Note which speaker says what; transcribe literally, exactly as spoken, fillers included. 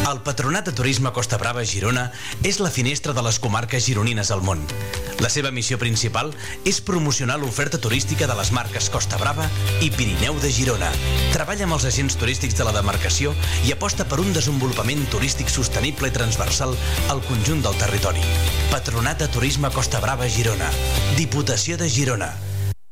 Speaker 1: El Patronat de Turisme Costa Brava Girona és la finestra de les comarques gironines al món. La seva missió principal és promocionar l'oferta turística de les marques Costa Brava i Pirineu de Girona. Treballa amb els agents turístics de la demarcació i aposta per un desenvolupament turístic sostenible i transversal al conjunt del territori. Patronat de Turisme Costa Brava Girona. Diputació de Girona.